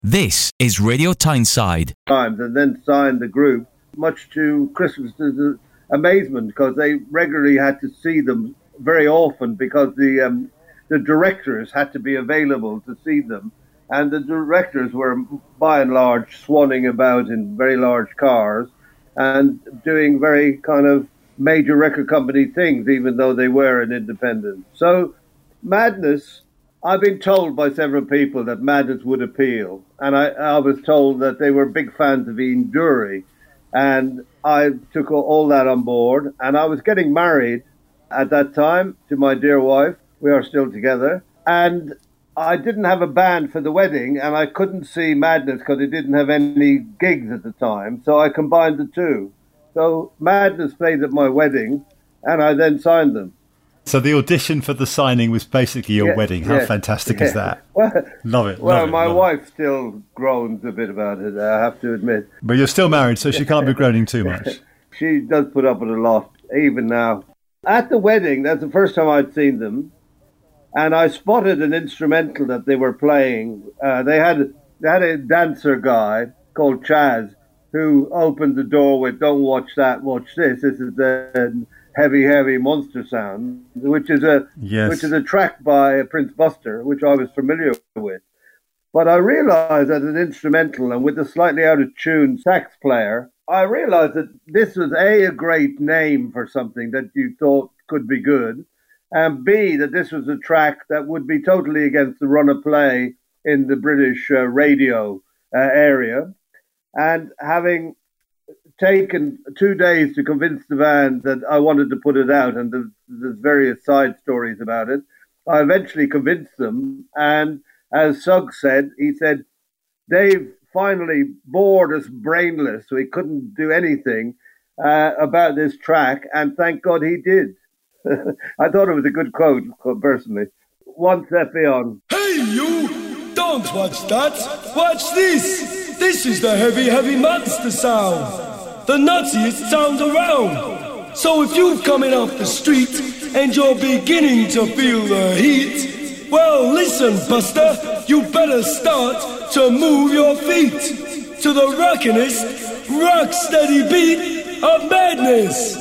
This is Radio Tyneside. And then signed the group, much to Christmas's amazement, because they regularly had to see them very often because the directors had to be available to see them. And the directors were, by and large, swanning about in very large cars and doing very kind of major record company things, even though they were an independent. So Madness, I've been told by several people that Madness would appeal. And I was told that they were big fans of Ian Dury. And I took all that on board. And I was getting married at that time to my dear wife. We are still together. And I didn't have a band for the wedding, and I couldn't see Madness because they didn't have any gigs at the time. So I combined the two. So Madness played at my wedding, and I then signed them. So the audition for the signing was basically your wedding. How fantastic is that? Well, love it. Well, my wife still groans a bit about it, I have to admit. But you're still married, so she can't be groaning too much. She does put up with a lot, even now. At the wedding, that's the first time I'd seen them, and I spotted an instrumental that they were playing. They had a dancer guy called Chaz who opened the door with "Don't watch that, watch this." This is the heavy monster sound, which is a track by Prince Buster, which I was familiar with. But I realized that an instrumental and with a slightly out of tune sax player, I realized that this was a great name for something that you thought could be good, and B, that this was a track that would be totally against the run of play in the British radio area. And having taken 2 days to convince the band that I wanted to put it out, and there's various side stories about it, I eventually convinced them. And as Sugg said, he said, Dave finally bored us brainless, so he couldn't do anything about this track, and thank God he did. I thought it was a good quote, personally. One Effie on. Hey, you! Don't watch that! Watch this! This is the heavy monster sound! The nuttiest sound around! So if you're coming off the street and you're beginning to feel the heat, well, listen, Buster, you better start to move your feet to the rockinest, rock-steady beat of madness!